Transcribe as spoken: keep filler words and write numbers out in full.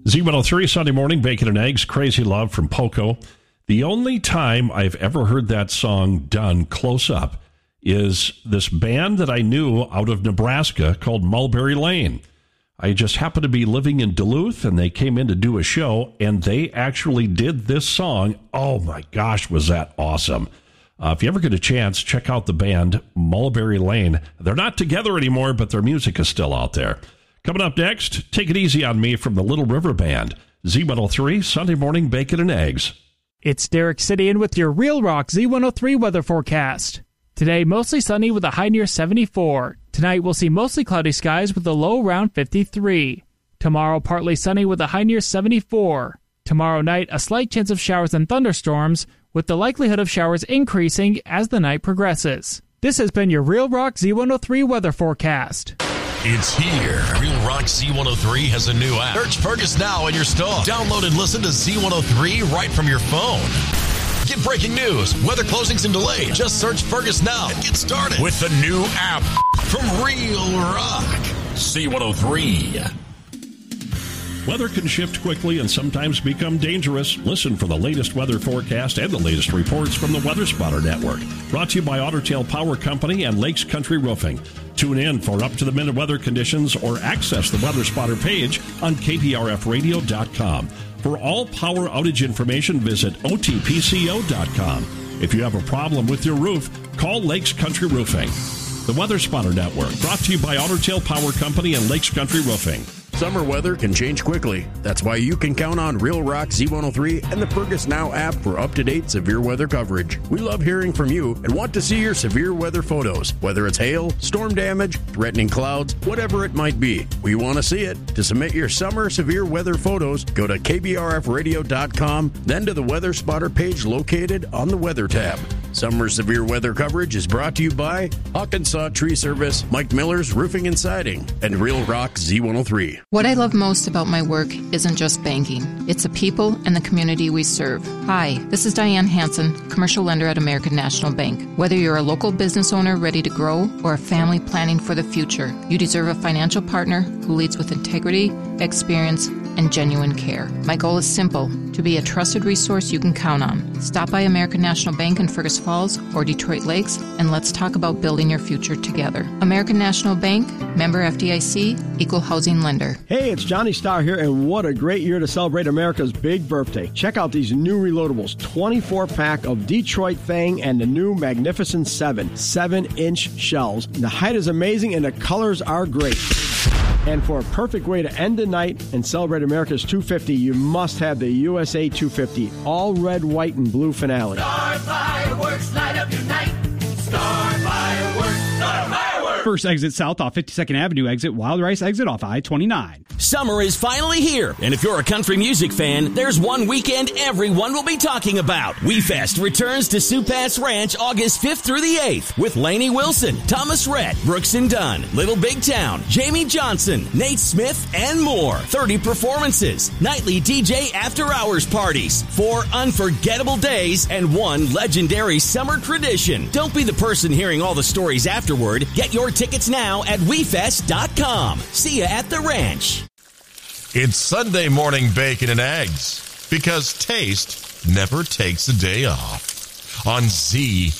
Z one oh three Sunday morning, Bacon and Eggs, Crazy Love from Poco. The only time I've ever heard that song done close up is this band that I knew out of Nebraska called Mulberry Lane. I just happened to be living in Duluth, and they came in to do a show, and they actually did this song. Oh, my gosh, was that awesome. Uh, if you ever get a chance, check out the band Mulberry Lane. They're not together anymore, but their music is still out there. Coming up next, Take It Easy on Me from the Little River Band. Z one oh three, Sunday morning, Bacon and Eggs. It's Derek Sidian with your Real Rock Z one oh three weather forecast. Today, mostly sunny with a high near seventy-four. Tonight, we'll see mostly cloudy skies with a low around fifty-three. Tomorrow, partly sunny with a high near seventy-four. Tomorrow night, a slight chance of showers and thunderstorms, with the likelihood of showers increasing as the night progresses. This has been your Real Rock Z one oh three weather forecast. It's here. Real Rock Z one oh three has a new app. Search Fergus now in your store. Download and listen to Z one oh three right from your phone. Get breaking news, weather closings and delays. Just search Fergus now and get started with the new app from Real Rock Z one oh three. Weather can shift quickly and sometimes become dangerous. Listen for the latest weather forecast and the latest reports from the Weather Spotter Network. Brought to you by Otter Tail Power Company and Lakes Country Roofing. Tune in for up-to-the-minute weather conditions or access the Weather Spotter page on K P R F radio dot com. For all power outage information, visit O T P C O dot com. If you have a problem with your roof, call Lakes Country Roofing. The Weather Spotter Network, brought to you by Otter Tail Power Company and Lakes Country Roofing. Summer weather can change quickly. That's why you can count on Real Rock Z one oh three and the Fergus Now app for up-to-date severe weather coverage. We love hearing from you and want to see your severe weather photos, whether it's hail, storm damage, threatening clouds, whatever it might be. We want to see it. To submit your summer severe weather photos, go to K B R F radio dot com, then to the Weather Spotter page located on the Weather tab. Summer severe weather coverage is brought to you by Hawkinsaw Tree Service, Mike Miller's Roofing and Siding, and Real Rock Z one oh three. What I love most about my work isn't just banking. It's the people and the community we serve. Hi, this is Diane Hansen, commercial lender at American National Bank. Whether you're a local business owner ready to grow or a family planning for the future, you deserve a financial partner who leads with integrity, experience, and genuine care. My goal is simple, to be a trusted resource you can count on. Stop by American National Bank in Fergus Falls or Detroit Lakes, and let's talk about building your future together. American National Bank, member F D I C, equal housing lender. Hey, it's Johnny Starr here, and what a great year to celebrate America's big birthday. Check out these new reloadables, twenty-four pack of Detroit Fang and the new Magnificent seven, seven inch shells. The height is amazing and the colors are great. And for a perfect way to end the night and celebrate America's two fifty, you must have the U S A two fifty, all red, white, and blue finale. Star Fireworks, light up your night. Star Fireworks, Star Fireworks. First exit south off fifty-second Avenue exit, Wild Rice exit off I twenty-nine. Summer is finally here, and if you're a country music fan, there's one weekend everyone will be talking about. WeFest returns to Sioux Pass Ranch August fifth through the eighth with Lainey Wilson, Thomas Rhett, Brooks and Dunn, Little Big Town, Jamie Johnson, Nate Smith, and more. thirty performances, nightly D J after-hours parties, four unforgettable days, and one legendary summer tradition. Don't be the person hearing all the stories afterward. Get your tickets now at we fest dot com. See ya at the ranch. It's Sunday morning bacon and eggs because taste never takes a day off on Z